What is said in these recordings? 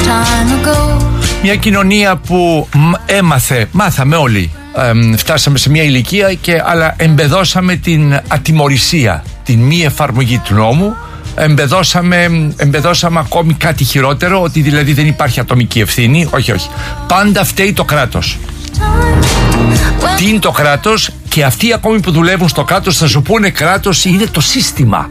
Μια κοινωνία που μάθαμε όλοι, φτάσαμε σε μια ηλικία αλλά εμπεδώσαμε την ατιμωρησία, την μη εφαρμογή του νόμου. Εμπεδώσαμε ακόμη κάτι χειρότερο, ότι δηλαδή δεν υπάρχει ατομική ευθύνη. Όχι. Πάντα φταίει το κράτος. Τι είναι το κράτος? Και αυτοί ακόμη που δουλεύουν στο κράτος θα σου πούνε κράτος είναι το σύστημα.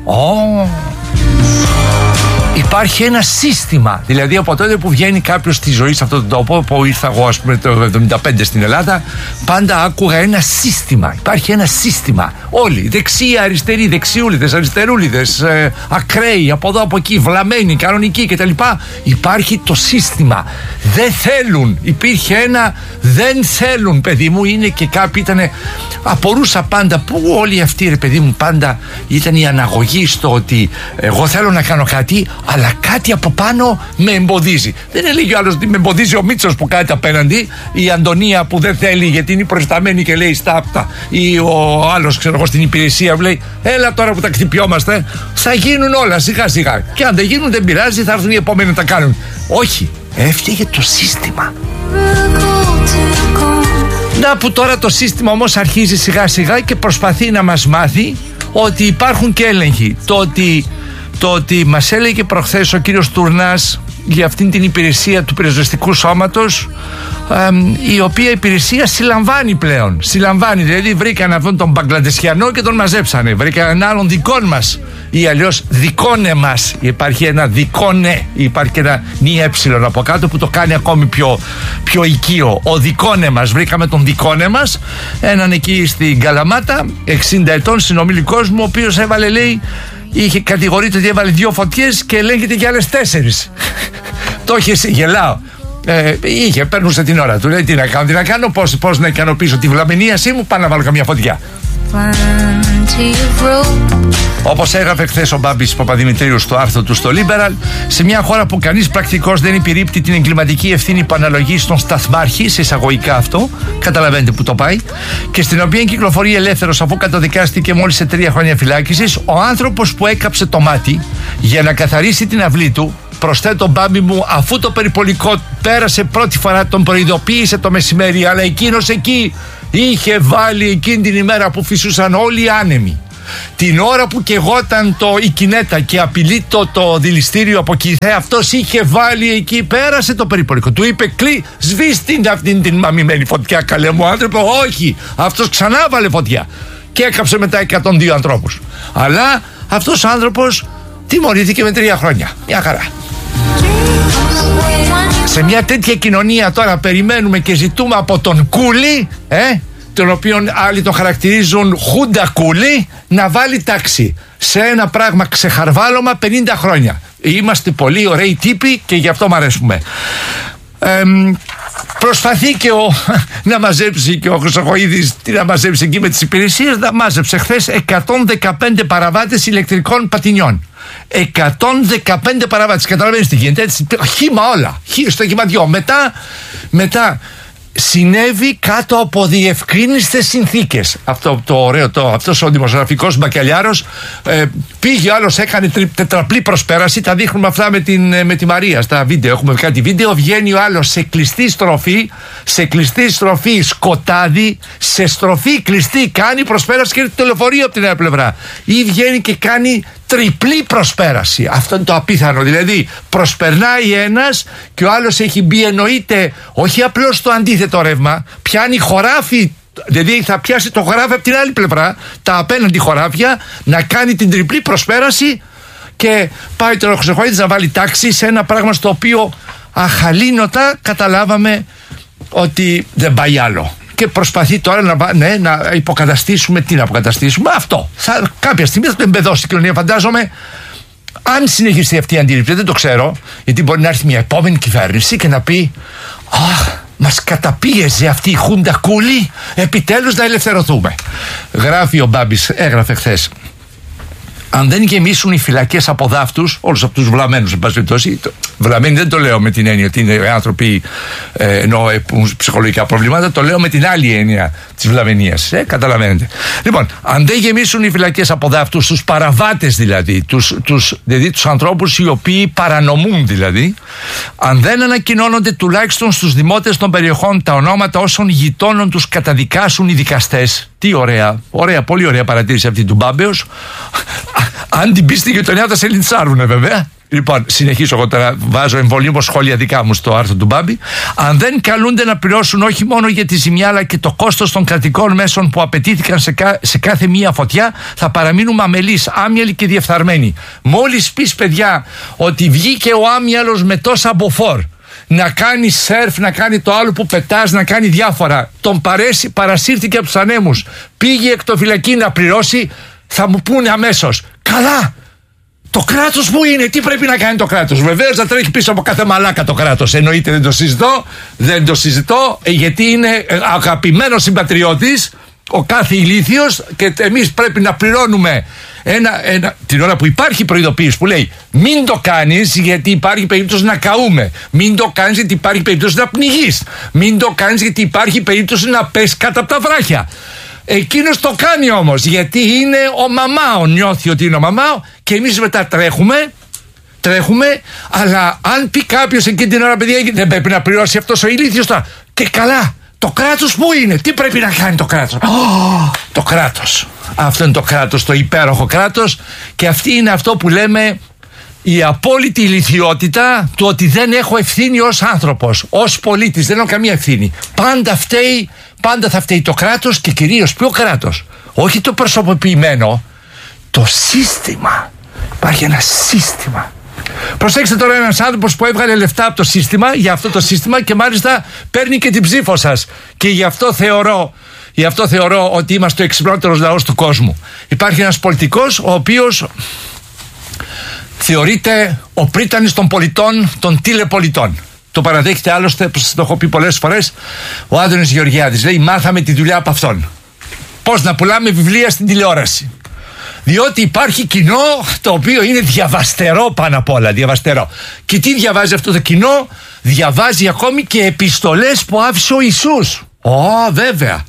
Υπάρχει ένα σύστημα. Δηλαδή από τότε που βγαίνει κάποιος στη ζωή σε αυτόν τον τόπο, που ήρθα εγώ ας πούμε το 1975 στην Ελλάδα, πάντα άκουγα ένα σύστημα. Υπάρχει ένα σύστημα. Όλοι, δεξιοί, αριστεροί, δεξιούλιδες, αριστερούλιδες, ακραίοι, από εδώ από εκεί, βλαμμένοι, κανονικοί κτλ. Υπάρχει το σύστημα. Δεν θέλουν. Υπήρχε ένα δεν θέλουν, παιδί μου. Είναι και κάποιοι ήταν. Απορούσα πάντα που όλοι αυτοί, ρε παιδί μου, πάντα ήταν η αναγωγή στο ότι εγώ θέλω να κάνω κάτι, αλλά κάτι από πάνω με εμποδίζει. Δεν έλεγε ο άλλος ότι με εμποδίζει ο Μίτσος που κάθεται απέναντι, η Αντωνία που δεν θέλει γιατί είναι προσταμένη και λέει στάπτα, ή ο άλλος, ξέρω εγώ, στην υπηρεσία που λέει έλα τώρα που τα χτυπιόμαστε, θα γίνουν όλα σιγά σιγά. Και αν δεν γίνουν, δεν πειράζει, θα έρθουν οι επόμενοι να τα κάνουν. Όχι, έφτιαγε το σύστημα. Να που τώρα το σύστημα όμως αρχίζει σιγά σιγά και προσπαθεί να μας μάθει ότι υπάρχουν και έλεγχοι. Το ότι μας έλεγε προχθές ο κύριος Τουρνάς για αυτήν την υπηρεσία του πυροσβεστικού σώματος, η οποία υπηρεσία συλλαμβάνει πλέον. Συλλαμβάνει, δηλαδή βρήκαν αυτόν τον Μπαγκλαντεσιανό και τον μαζέψανε. Βρήκαν έναν άλλον δικών μας, ή αλλιώς δικόνε μας. Υπάρχει ένα δικόνε, υπάρχει και ένα νι έψιλον από κάτω που το κάνει ακόμη πιο οικείο. Ο δικόνε μας. Βρήκαμε τον δικόνε μας, έναν εκεί στην Καλαμάτα, 60 ετών, συνομιλικός μου, ο οποίος έβαλε, λέει, είχε κατηγορείται ότι έβαλε 2 φωτιές και ελέγχεται για άλλες 4. Το είχε εσύ, γελάω. Παίρνουσε την ώρα του. Λέει τι να κάνω, πώς να ικανοποιήσω τη βλαμενίασή μου, πάω να βάλω καμιά φωτιά. Όπως έγραφε χθες ο Μπάμπης Παπαδημητρίου στο άρθρο του στο Liberal, σε μια χώρα που κανείς πρακτικώς δεν επιρρύπτει την εγκληματική ευθύνη που αναλογεί στον σταθμάρχη, σε εισαγωγικά αυτό, καταλαβαίνετε που το πάει, και στην οποία κυκλοφορεί ελεύθερος αφού καταδικάστηκε μόλις σε 3 χρόνια φυλάκισης, ο άνθρωπος που έκαψε το μάτι για να καθαρίσει την αυλή του, προσθέτω Μπάμπη μου, αφού το περιπολικό πέρασε πρώτη φορά, τον προειδοποίησε το μεσημέρι, αλλά εκείνος εκεί είχε βάλει εκείνη την ημέρα που φυσούσαν όλοι οι άνεμοι, την ώρα που καιγόταν η κινέτα και απειλεί το δηληστήριο από εκεί, αυτός είχε βάλει εκεί, πέρασε το περιπολικό, του είπε σβήστε αυτήν την μαμημένη φωτιά, καλέ μου άνθρωπε. Όχι, αυτός ξανά βάλε φωτιά και έκαψε μετά 102 ανθρώπους, αλλά αυτός ο άνθρωπος τιμωρήθηκε με 3 χρόνια. Μια χαρά. Σε μια τέτοια κοινωνία τώρα περιμένουμε και ζητούμε από τον Κούλι, τον οποίον άλλοι τον χαρακτηρίζουν Χούντα Κούλι, να βάλει τάξη σε ένα πράγμα ξεχαρβάλωμα 50 χρόνια. Είμαστε πολύ ωραίοι τύποι και γι' αυτό μ' αρέσουμε. Προσπαθεί και να μαζέψει και ο Χρυσοχοΐδης, να μαζέψει εκεί με τις υπηρεσίες. Να μάζεψε χθες 115 παραβάτες ηλεκτρικών πατινιών. 115 παραβάτες. Καταλαβαίνεις τι γίνεται, έτσι, χύμα όλα, στο κυματιό. Μετά συνέβη κάτω από διευκρίνιστες συνθήκες. Αυτό το ωραίο, αυτός ο δημοσιογραφικός μπακαλιάρος, πήγε ο άλλος, έκανε τετραπλή προσπέραση. Τα δείχνουμε αυτά με τη Μαρία στα βίντεο. Έχουμε κάτι βίντεο. Βγαίνει ο άλλος σε κλειστή στροφή σκοτάδι, σε στροφή κλειστή, κάνει προσπέραση και έρχεται το λεωφορείο από την άλλη πλευρά. Ή βγαίνει και κάνει τριπλή προσπέραση. Αυτό είναι το απίθανο. Δηλαδή προσπερνάει ένας και ο άλλος έχει μπει, εννοείται, όχι απλώς στο αντίθετο ρεύμα, πιάνει χωράφι. Δηλαδή θα πιάσει το χωράφι από την άλλη πλευρά, τα απέναντι χωράφια, να κάνει την τριπλή προσπέραση και πάει τώρα ο Χρυσοχοΐδης να βάλει τάξη σε ένα πράγμα στο οποίο αχαλήνοτα καταλάβαμε ότι δεν πάει άλλο. Και προσπαθεί τώρα να υποκαταστήσουμε. Τι να αποκαταστήσουμε? Αυτό. Κάποια στιγμή θα το εμπεδώσει η κοινωνία, φαντάζομαι. Αν συνεχιστεί αυτή η αντίληψη, δεν το ξέρω, γιατί μπορεί να έρθει μια επόμενη κυβέρνηση και να πει αχ, μας καταπίεζε αυτή η Χούντα Κούλι, επιτέλους να ελευθερωθούμε. Γράφει ο Μπάμπης, έγραφε χθες, αν δεν γεμίσουν οι φυλακές από δάφτους, όλους αυτούς τους βλαμμένους, εν πάση περιπτώσει, Βλαμμένοι δεν το λέω με την έννοια ότι είναι άνθρωποι ενώ έχουν ψυχολογικά προβλήματα, το λέω με την άλλη έννοια της βλαμμενίας. Καταλαβαίνετε. Λοιπόν, αν δεν γεμίσουν οι φυλακές από δάφτους, τους παραβάτες δηλαδή, τους ανθρώπους οι οποίοι παρανομούν δηλαδή, αν δεν ανακοινώνονται τουλάχιστον στους δημότες των περιοχών τα ονόματα όσων γειτόνων τους καταδικάσουν οι δικαστές. Τι ωραία, πολύ ωραία παρατήρηση αυτή του Μπάμπεως. Αν την πει στη γειτονιά θα σε λιντσάρουνε βέβαια. Λοιπόν, συνεχίσω εγώ τώρα, βάζω εμβολίως σχόλια δικά μου στο άρθρο του Μπάμπη. Αν δεν καλούνται να πληρώσουν όχι μόνο για τη ζημιά αλλά και το κόστος των κρατικών μέσων που απαιτήθηκαν σε κάθε μία φωτιά, θα παραμείνουμε αμελείς, άμυαλοι και διεφθαρμένοι. Μόλις πεις, παιδιά, ότι βγήκε ο άμυαλος με τόσα μποφόρ να κάνει σερφ, να κάνει το άλλο που πετάς, να κάνει διάφορα, τον παρασύρθηκε από τους ανέμους, πήγε εκτοφυλακή να πληρώσει, θα μου πούνε αμέσως, καλά, το κράτος που είναι, τι πρέπει να κάνει το κράτος? Βεβαίως θα τρέχει πίσω από κάθε μαλάκα το κράτος. Εννοείται, δεν το συζητώ, γιατί είναι αγαπημένος συμπατριώτης ο κάθε ηλίθιος και εμείς πρέπει να πληρώνουμε την ώρα που υπάρχει προειδοποίηση που λέει μην το κάνεις γιατί υπάρχει περίπτωση να καούμε, μην το κάνεις γιατί υπάρχει περίπτωση να πνιγείς, μην το κάνεις γιατί υπάρχει περίπτωση να πες κάτω από τα βράχια. Εκείνος το κάνει όμως γιατί είναι ο μαμάο, νιώθει ότι είναι ο μαμάο και εμείς μετά τρέχουμε, αλλά αν πει κάποιος εκείνη την ώρα, παιδιά, δεν πρέπει να πληρώσει αυτός ο ηλίθιος τώρα. Και καλά, το κράτος που είναι, τι πρέπει να κάνει το κράτος? Το κράτος. Αυτό είναι το κράτος, το υπέροχο κράτος, και αυτή είναι αυτό που λέμε η απόλυτη ηλιθιότητα του ότι δεν έχω ευθύνη ως άνθρωπος, ως πολίτης, δεν έχω καμία ευθύνη. Πάντα θα φταίει το κράτος και κυρίως ποιο κράτος? Όχι το προσωποποιημένο, το σύστημα. Υπάρχει ένα σύστημα. Προσέξτε τώρα ένας άνθρωπος που έβγαλε λεφτά από το σύστημα, για αυτό το σύστημα, και μάλιστα παίρνει και την ψήφο σας. Και γι' αυτό θεωρώ ότι είμαστε ο εξυπνότερος λαός του κόσμου. Υπάρχει ένας πολιτικός ο οποίος θεωρείται ο πρίτανης των πολιτών, των τηλεπολιτών. Το παραδέχεται άλλωστε, το έχω πει πολλές φορές, ο Άδωνης Γεωργιάδης. Λέει, μάθαμε τη δουλειά από αυτόν. Πώς να πουλάμε βιβλία στην τηλεόραση. Διότι υπάρχει κοινό το οποίο είναι διαβαστερό πάνω απ' όλα. Διαβαστερό. Και τι διαβάζει αυτό το κοινό? Διαβάζει ακόμη και επιστολές που άφησε ο Ιησούς. Βέβαια.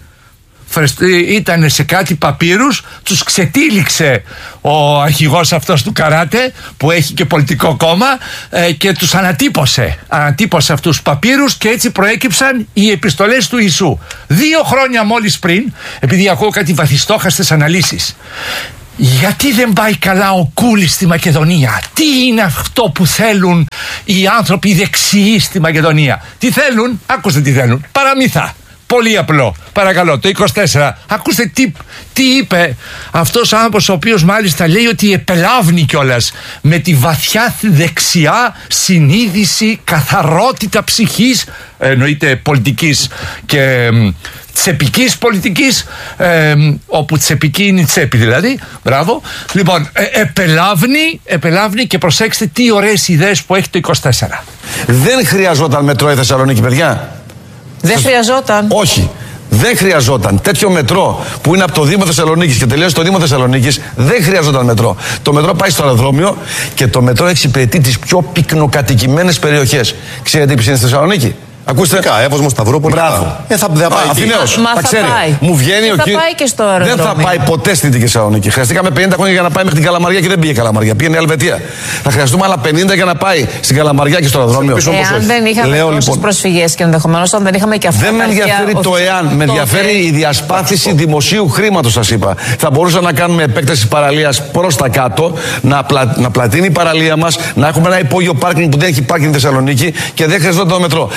Ήταν σε κάτι παπύρους, τους ξετύλιξε ο αρχηγός αυτός του καράτε που έχει και πολιτικό κόμμα και τους ανατύπωσε αυτούς τους παπύρους και έτσι προέκυψαν οι επιστολές του Ιησού. 2 χρόνια μόλις πριν, επειδή ακούω κάτι βαθιστόχαστες αναλύσεις, γιατί δεν πάει καλά ο Κούλης στη Μακεδονία? Τι είναι αυτό που θέλουν οι άνθρωποι δεξιοί στη Μακεδονία? Τι θέλουν? Άκουστε τι θέλουν. Παραμύθα. Πολύ απλό. Παρακαλώ, το 24. Ακούστε τι είπε αυτός ο άνθρωπος, ο οποίος μάλιστα λέει ότι επελάβνει κιόλας με τη βαθιά δεξιά συνείδηση, καθαρότητα ψυχής, εννοείται πολιτικής και τσεπικής πολιτικής, όπου τσεπική είναι η τσέπη δηλαδή. Μπράβο. Λοιπόν, επελάβνει και προσέξτε τι ωραίες ιδέες που έχει το 24. Δεν χρειαζόταν μετρό η Θεσσαλονίκη, παιδιά. Δεν χρειαζόταν. Όχι. Δεν χρειαζόταν. Τέτοιο μετρό που είναι από το Δήμο Θεσσαλονίκης και τελείωσε το Δήμο Θεσσαλονίκης, δεν χρειαζόταν μετρό. Το μετρό πάει στο αεροδρόμιο και το μετρό εξυπηρετεί τις πιο πυκνοκατοικημένες περιοχές. Ξέρετε τι είναι στη Θεσσαλονίκη? Ακούστε. Εύωσμο, Σταυρούπολη. Μπράβο. Θα πάει. Αθηναίος. Θα ξέρει. πάει. Μου βγαίνει θα πάει και στο αεροδρόμιο. Δεν θα πάει ποτέ στην Δυτική Θεσσαλονίκη. Χρειαστήκαμε 50 χρόνια για να πάει μέχρι την Καλαμαριά και δεν πήγε Καλαμαριά. Πήγαινε η Ελβετία. Θα χρειαστούμε άλλα 50 για να πάει στην Καλαμαριά και στο αεροδρόμιο. Εάν δεν είχαμε τόσες προσφυγές και ενδεχομένως αν δεν είχαμε και αυτά. Δεν με ενδιαφέρει το εάν. Με ενδιαφέρει η διασπάθηση δημοσίου χρήματος, σας είπα. Θα μπορούσαμε να κάνουμε επέκταση παραλίας προς τα κάτω, να πλατείνει η παραλία μας, να έχουμε ένα υπόγειο πάρκινγκ που δεν έχει πάρκινγκ στη Θεσσαλονίκη και δεν χρειαζόταν το μετρό.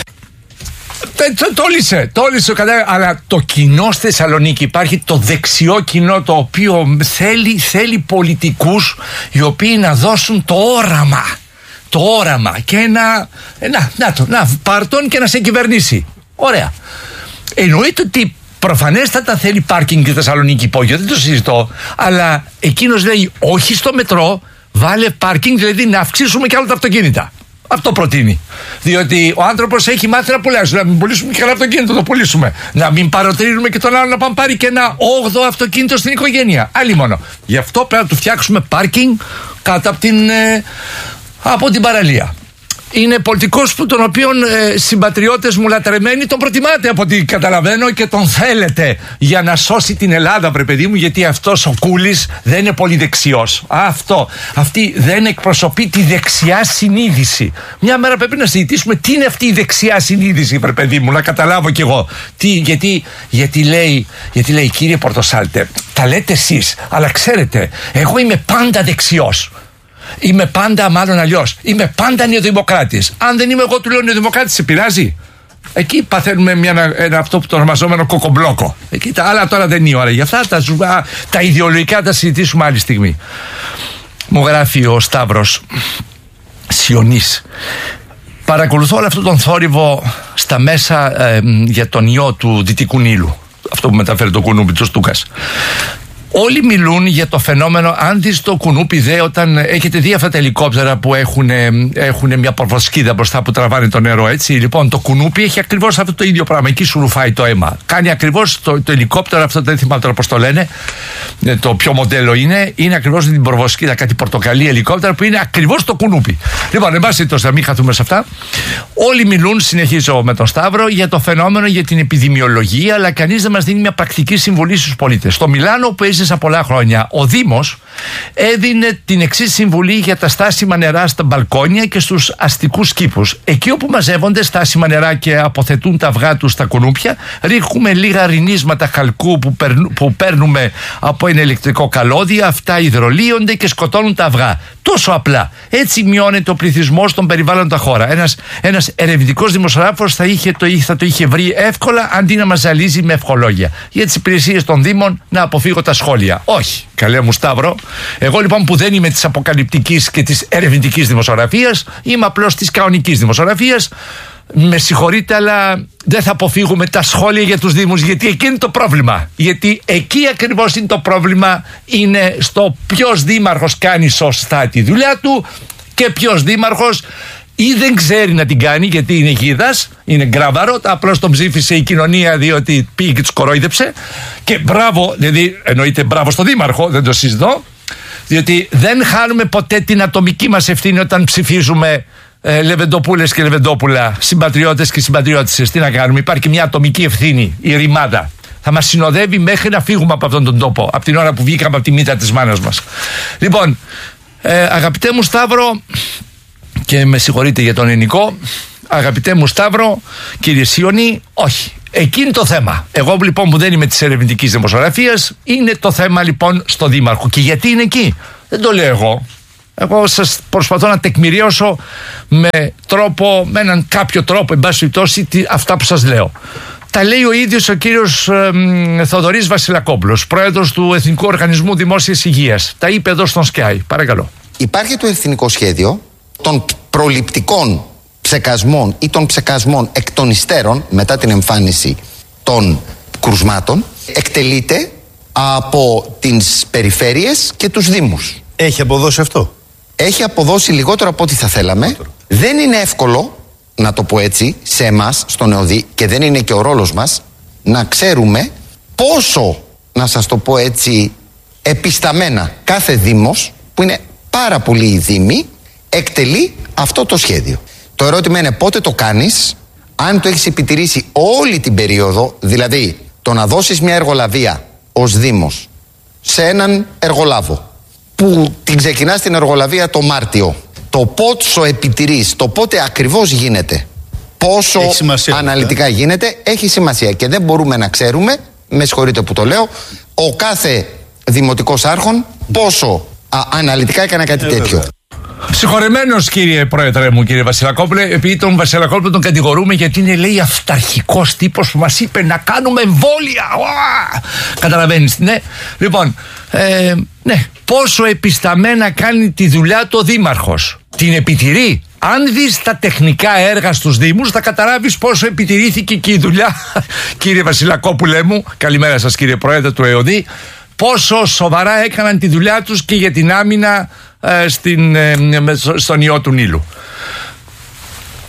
Το λύσε, αλλά το κοινό στη Θεσσαλονίκη, υπάρχει το δεξιό κοινό το οποίο θέλει πολιτικούς οι οποίοι να δώσουν το όραμα και να πάρ' τον και να σε κυβερνήσει. Ωραία. Εννοείται ότι προφανέστατα θέλει πάρκινγκ στη Θεσσαλονίκη υπόγειο, δεν το συζητώ, αλλά εκείνος λέει όχι στο μετρό, βάλε πάρκινγκ, δηλαδή να αυξήσουμε κι άλλο τα αυτοκίνητα. Αυτό προτείνει. Διότι ο άνθρωπος έχει μάθει να πουλάει. Να μην πουλήσουμε και ένα αυτοκίνητο, το πουλήσουμε. Να μην παροτρύνουμε και τον άλλο να πάμε πάρει και ένα 8ο αυτοκίνητο στην οικογένεια. Άλλη μόνο. Γι' αυτό πρέπει να του φτιάξουμε πάρκινγκ κάτω από την παραλία. Είναι πολιτικός που τον οποίον συμπατριώτες μου λατρεμένοι τον προτιμάτε από ό,τι καταλαβαίνω και τον θέλετε για να σώσει την Ελλάδα, βρε παιδί μου, γιατί αυτός ο Κούλης δεν είναι πολύ δεξιός. Αυτή δεν εκπροσωπεί τη δεξιά συνείδηση. Μια μέρα πρέπει να συζητήσουμε τι είναι αυτή η δεξιά συνείδηση, βρε παιδί μου, να καταλάβω κι εγώ. Γιατί λέει κύριε Πορτοσάλτε, τα λέτε εσείς, αλλά ξέρετε, εγώ είμαι πάντα δεξιός. Είμαι πάντα, μάλλον αλλιώς, είμαι πάντα νεοδημοκράτης. Αν δεν είμαι εγώ, του λέω νεοδημοκράτης, σε πειράζει? Εκεί παθαίνουμε ένα αυτό που το ονομαζόμενο κοκομπλόκο. Εκεί τα άλλα τώρα δεν είναι η ώρα. Γι' αυτά τα ιδεολογικά τα συζητήσουμε άλλη στιγμή. Μου γράφει ο Σταύρος Σιωνής. Παρακολουθώ όλο αυτόν τον θόρυβο στα μέσα για τον ιό του Δυτικού Νείλου. Αυτό που μεταφέρει το κουνούπι του Στούκας. Όλοι μιλούν για το φαινόμενο, αν δεις το κουνούπι δε, όταν έχετε δει αυτά τα ελικόπτερα που έχουν μια προβοσκίδα μπροστά που τραβάνε το νερό, έτσι. Λοιπόν, το κουνούπι έχει ακριβώς αυτό το ίδιο πράγμα. Εκεί σου ρουφάει το αίμα. Κάνει ακριβώς το ελικόπτερο, αυτό δεν θυμάμαι τώρα πώς το λένε, το ποιο μοντέλο είναι ακριβώς την προβοσκίδα, κάτι πορτοκαλί ελικόπτερα που είναι ακριβώς το κουνούπι. Λοιπόν, εν πάση περιπτώσει, να μην χαθούμε σε αυτά. Όλοι μιλούν, συνεχίζω με τον Σταύρο, για το φαινόμενο, για την επιδημιολογία, αλλά κανείς δεν μας δίνει μια πρακτική συμβουλή στους πολίτες. Στο Μιλάνο που έζησα πολλά χρόνια, ο Δήμος έδινε την εξής συμβουλή για τα στάσιμα νερά στα μπαλκόνια και στους αστικούς κήπους. Εκεί όπου μαζεύονται στάσιμα νερά και αποθετούν τα αυγά τους στα κουνούπια, ρίχνουμε λίγα ρινίσματα χαλκού που παίρνουμε από ένα ηλεκτρικό καλώδι, αυτά υδρολύονται και σκοτώνουν τα αυγά. Τόσο απλά. Έτσι μειώνεται ο πληθυσμός στον περιβάλλοντα χώρα. Ένας ερευνητικός δημοσιογράφος θα το είχε βρει εύκολα, αντί να μας ζαλίζει με ευχολόγια. Για τις υπηρεσίες των Δήμων να αποφύγω τα σχόλια. Όχι, καλέ μου Σταύρο. Εγώ λοιπόν που δεν είμαι της αποκαλυπτικής και της ερευνητικής δημοσιογραφίας, είμαι απλώς της κανονικής δημοσιογραφίας. Με συγχωρείτε, αλλά δεν θα αποφύγουμε τα σχόλια για τους Δήμους, γιατί εκεί είναι το πρόβλημα. Γιατί εκεί ακριβώς είναι το πρόβλημα, είναι στο ποιος δήμαρχος κάνει σωστά τη δουλειά του και ποιος δήμαρχος ή δεν ξέρει να την κάνει γιατί είναι γίδας, είναι γκράβαρο, απλώς τον ψήφισε η κοινωνία διότι πήγε και τους κορόιδεψε. Και μπράβο, δηλαδή εννοείται μπράβο στο δήμαρχο, δεν το συζητώ, διότι δεν χάνουμε ποτέ την ατομική μας ευθύνη όταν ψηφίζουμε Λεβεντοπούλες και Λεβεντόπουλα, συμπατριώτες και συμπατριώτισσες. Τι να κάνουμε, υπάρχει μια ατομική ευθύνη, η ρημάδα. Θα μας συνοδεύει μέχρι να φύγουμε από αυτόν τον τόπο, από την ώρα που βγήκαμε από τη μύτα της μάνας μας. Λοιπόν, αγαπητέ μου Σταύρο, και με συγχωρείτε για τον ελληνικό, αγαπητέ μου Σταύρο, κύριε Σιωνή, όχι. Εκεί είναι το θέμα. Εγώ λοιπόν που δεν είμαι της ερευνητικής δημοσιογραφίας, είναι το θέμα λοιπόν στο δήμαρχο. Και γιατί είναι εκεί? Δεν το λέω εγώ. Εγώ σας προσπαθώ να τεκμηριώσω με έναν κάποιο τρόπο, εν πάση περιπτώσει, αυτά που σας λέω. Τα λέει ο ίδιος ο κύριος Θοδωρής Βασιλακόπουλος, πρόεδρος του Εθνικού Οργανισμού Δημόσιας Υγείας. Τα είπε εδώ στον Sky. Παρακαλώ. Υπάρχει το εθνικό σχέδιο των προληπτικών ψεκασμών ή των ψεκασμών εκ των υστέρων μετά την εμφάνιση των κρουσμάτων. Εκτελείται από τις περιφέρειες και τους δήμους. Έχει αποδώσει αυτό? Έχει αποδώσει λιγότερο από ό,τι θα θέλαμε. Δεν είναι εύκολο, να το πω έτσι, σε εμάς, στον ΕΟΔΗ, και δεν είναι και ο ρόλος μας, να ξέρουμε πόσο, να σας το πω έτσι, επισταμένα κάθε δήμος, που είναι πάρα πολλοί οι δήμοι, εκτελεί αυτό το σχέδιο. Το ερώτημα είναι πότε το κάνεις, αν το έχεις επιτηρήσει όλη την περίοδο, δηλαδή το να δώσεις μια εργολαβία ως δήμος σε έναν εργολάβο που την ξεκινάς την εργολαβία το Μάρτιο, το πόσο επιτηρείς, το πότε ακριβώς γίνεται, πόσο αναλυτικά γίνεται, έχει σημασία και δεν μπορούμε να ξέρουμε, με συγχωρείτε που το λέω, ο κάθε δημοτικός άρχον πόσο αναλυτικά έκανε κάτι τέτοιο. Συγχωρεμένος κύριε Πρόεδρε μου, κύριε Βασιλακόπουλε, επειδή τον Βασιλακόπουλο τον κατηγορούμε γιατί είναι, λέει, αυταρχικός τύπος που μας είπε να κάνουμε εμβόλια. Καταλαβαίνεις, ναι. Λοιπόν, ναι, πόσο επισταμένα κάνει τη δουλειά του ο δήμαρχος. Την επιτηρεί. Αν δεις τα τεχνικά έργα στους δήμους θα καταλάβεις πόσο επιτηρήθηκε και η δουλειά, κύριε Βασιλακόπουλε μου. Καλημέρα σας κύριε Πρόεδρε του ΕΟΔΗ. Πόσο σοβαρά έκαναν τη δουλειά τους και για την άμυνα στον ιό του Νείλου.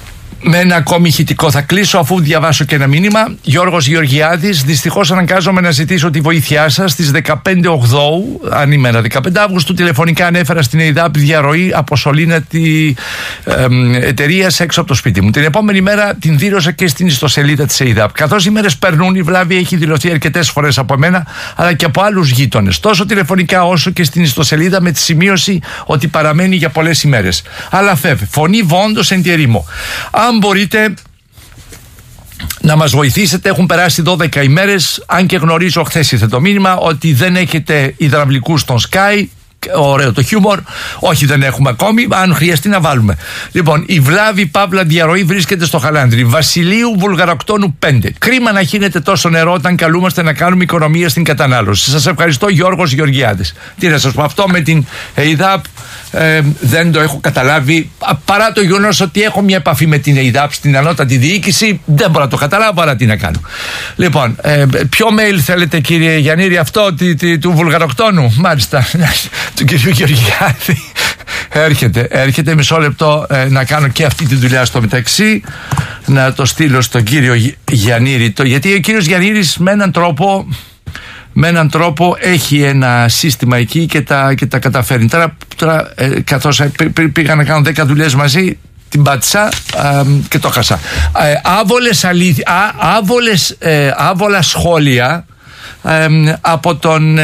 Με ένα ακόμη ηχητικό θα κλείσω, αφού διαβάσω και ένα μήνυμα. Γιώργος Γεωργιάδης, δυστυχώς αναγκάζομαι να ζητήσω τη βοήθειά σας. Στις 15 Οκτώου, ανήμερα 15 Αύγουστου, τηλεφωνικά ανέφερα στην ΕΙΔΑΠ διαρροή από σωλήνατη εταιρεία έξω από το σπίτι μου. Την επόμενη μέρα την δήλωσα και στην ιστοσελίδα της ΕΙΔΑΠ. Καθώς οι μέρες περνούν, η βλάβη έχει δηλωθεί αρκετές φορές από μένα, αλλά και από άλλους γείτονες. Τόσο τηλεφωνικά όσο και στην ιστοσελίδα, με τη σημείωση ότι παραμένει για πολλές ημέρες. Αλλά φεύγει. Φωνή βόντος εν τη ερήμο. Αν μπορείτε να μας βοηθήσετε, έχουν περάσει 12 ημέρες, αν και γνωρίζω, χθες ήρθε το μήνυμα ότι δεν έχετε υδραυλικούς στον Sky. Ωραίο το χιούμορ. Όχι, δεν έχουμε ακόμη. Αν χρειαστεί να βάλουμε. Λοιπόν, η βλάβη παύλα διαρροή βρίσκεται στο Χαλάνδρι. Βασιλείου Βουλγαροκτόνου 5. Κρίμα να χύνεται τόσο νερό όταν καλούμαστε να κάνουμε οικονομία στην κατανάλωση. Σας ευχαριστώ, Γιώργος Γεωργιάδης. Τι να σας πω, αυτό με την ΕΙΔΑΠ δεν το έχω καταλάβει. Παρά το γεγονός ότι έχω μια επαφή με την ΕΙΔΑΠ στην ανώτατη διοίκηση, δεν μπορώ να το καταλάβω, αλλά τι να κάνω. Λοιπόν, ποιο mail θέλετε, κύριε Γιαννήρη, αυτό του Βουλγαροκτόνου? Μάλιστα. Του κυρίου Γεωργιάδη. Έρχεται μισό λεπτό να κάνω και αυτή τη δουλειά στο μεταξύ, να το στείλω στον κύριο Γιαννήρη, γιατί ο κύριος Γιαννήρης με έναν τρόπο έχει ένα σύστημα εκεί και τα καταφέρνει. Τώρα καθώς πήγα να κάνω 10 δουλειές μαζί, την πάτησα και το χάσα. Άβολα σχόλια από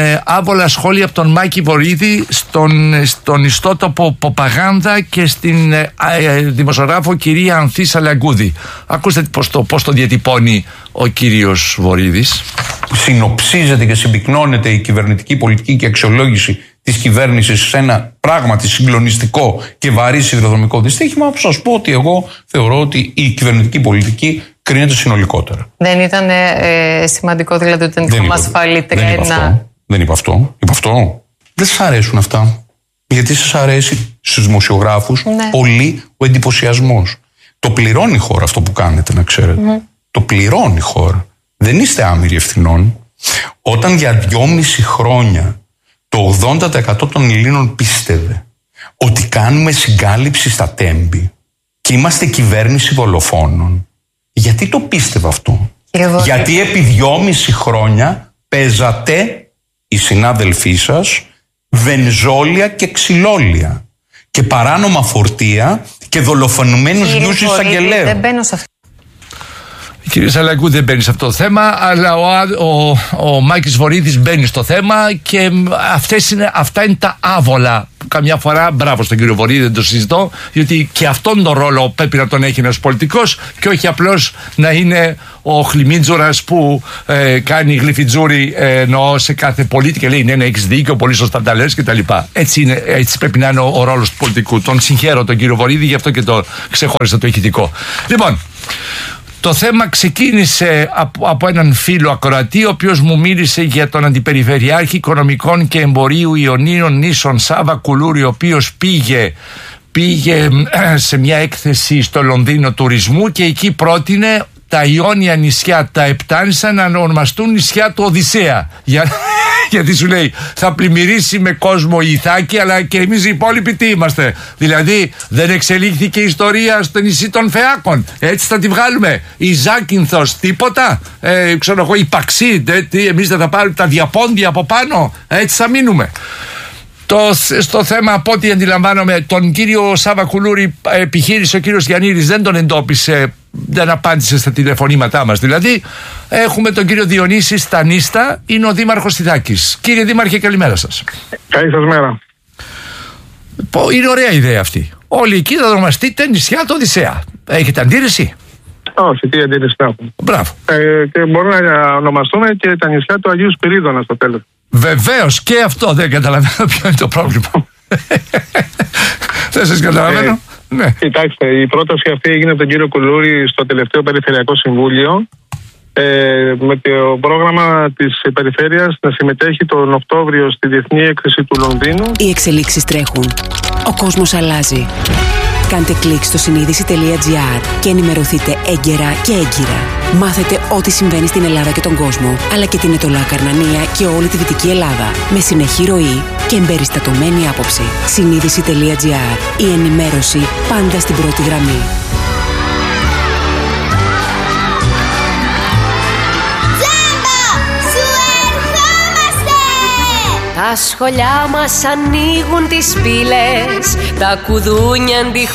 τον Μάκη Βορίδη στον ιστότοπο Ποπαγάνδα και στην δημοσιογράφο κυρία Ανθίσα Λαγκούδη. Ακούστε πώς το διατυπώνει ο κύριος Βορίδης. Συνοψίζεται και συμπυκνώνεται η κυβερνητική πολιτική και αξιολόγηση της κυβέρνησης σε ένα πράγματι συγκλονιστικό και βαρύ σιδηροδρομικό δυστύχημα. Θα σας πω ότι εγώ θεωρώ ότι η κυβερνητική πολιτική κρίνεται συνολικότερα. Δεν ήταν σημαντικό δηλαδή ότι δεν είχαμε ασφαλή τρένα? Δεν είπα αυτό. Είπα αυτό. Δεν σας αρέσουν αυτά. Γιατί σας αρέσει στους δημοσιογράφους πολύ ο εντυπωσιασμός. Το πληρώνει η χώρα αυτό που κάνετε, να ξέρετε. Το πληρώνει η χώρα. Δεν είστε άμυροι ευθυνών. Όταν για 2,5 χρόνια το 80% των Ελλήνων πίστευε ότι κάνουμε συγκάλυψη στα τέμπη και είμαστε κυβέρνηση δολοφόνων. Γιατί το πίστευε αυτό? Γιατί επί 2,5 χρόνια παίζατε οι συνάδελφοί σας βενζόλια και ξυλόλια και παράνομα φορτία και δολοφονημένους γιους εισαγγελέων. Δεν μπαίνω σε αυτό. Κύριε Σαλαγκού δεν μπαίνει σε αυτό το θέμα, αλλά ο Μάκης Βορίδης μπαίνει στο θέμα και αυτά είναι τα άβολα που καμιά φορά, μπράβο στον κύριο Βορίδη, δεν το συζητώ, γιατί και αυτόν τον ρόλο πρέπει να τον έχει ένας πολιτικός και όχι απλώς να είναι ο Χλιμίτζουρας που κάνει γλυφιτζούρι σε κάθε πολίτη και λέει ναι, έχεις δίκιο, πολύ σωστά τα λες κτλ. Έτσι πρέπει να είναι ο ρόλος του πολιτικού. Τον συγχαίρω τον κύριο Βορίδη, γι' αυτό και το ξεχώρισα το ηχητικό. Λοιπόν, το θέμα ξεκίνησε από έναν φίλο ακροατή, ο οποίος μου μίλησε για τον Αντιπεριφερειάρχη Οικονομικών και Εμπορίου Ιωνίων Νήσων Σάβα Κουλούρη, ο οποίος πήγε σε μια έκθεση στο Λονδίνο τουρισμού και εκεί πρότεινε τα Ιόνια νησιά, τα Επτάνησα, να ονομαστούν νησιά του Οδυσσέα. Γιατί σου λέει θα πλημμυρίσει με κόσμο η Ιθάκη, αλλά και εμείς οι υπόλοιποι τι είμαστε? Δηλαδή δεν εξελίχθηκε η ιστορία στο νησί των Φεάκων? Έτσι θα τη βγάλουμε? Η Ζάκυνθος τίποτα? Ξέρω εγώ, η Παξί, εμείς δεν θα πάρουμε τα διαπόντια από πάνω? Έτσι θα μείνουμε. Στο θέμα, από ό,τι αντιλαμβάνομαι, τον κύριο Σάβα Κουλούρη επιχείρησε ο κύριος Γιαννήρης, δεν τον εντόπισε, δεν απάντησε στα τηλεφωνήματά μας. Δηλαδή, έχουμε τον κύριο Διονύση Στανίστα, είναι ο δήμαρχος Ιδάκης. Κύριε Δήμαρχε, καλημέρα σας. Καλή σας μέρα. Είναι ωραία ιδέα αυτή. Όλοι εκεί θα ονομαστείτε νησιά του Οδυσσέα. Έχετε αντίρρηση? Όχι, τι αντίρρηση θα έχουμε. Μπράβο. Και μπορούμε να ονομαστούμε και τα νησιά του Αγίου Σπυρίδωνα στο τέλος. Βεβαίως, και αυτό δεν καταλαβαίνω ποιο είναι το πρόβλημα. Δεν σας καταλαβαίνω. Ναι. Κοιτάξτε, η πρόταση αυτή έγινε από τον κύριο Κουλούρη στο τελευταίο Περιφερειακό Συμβούλιο με το πρόγραμμα της Περιφέρειας να συμμετέχει τον Οκτώβριο στη Διεθνή Έκθεση του Λονδίνου. Οι εξελίξεις τρέχουν. Ο κόσμος αλλάζει. Κάντε κλικ στο συνείδηση.gr και ενημερωθείτε έγκαιρα και έγκυρα. Μάθετε ό,τι συμβαίνει στην Ελλάδα και τον κόσμο, αλλά και την Ετωλά Καρνανία και όλη τη Δυτική Ελλάδα. Με συνεχή ροή και εμπεριστατωμένη άποψη. Συνείδηση.gr. Η ενημέρωση πάντα στην πρώτη γραμμή. Στα σχολιά μας ανοίγουν τις πύλες, τα κουδούνια